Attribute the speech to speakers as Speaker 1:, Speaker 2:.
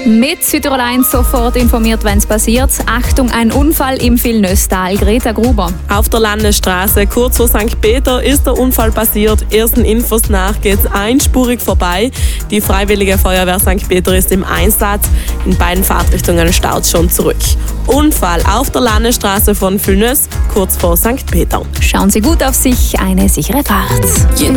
Speaker 1: Mit Südtirol 1 sofort informiert, wenn es passiert. Achtung, ein Unfall im Villeneuve-Tal. Greta Gruber.
Speaker 2: Auf der Landesstraße kurz vor St. Peter ist der Unfall passiert. Ersten Infos nach geht es einspurig vorbei. Die Freiwillige Feuerwehr St. Peter ist im Einsatz. In beiden Fahrtrichtungen staut schon zurück. Unfall auf der Landesstraße von Villeneuve kurz vor St. Peter.
Speaker 1: Schauen Sie gut auf sich, eine sichere Fahrt.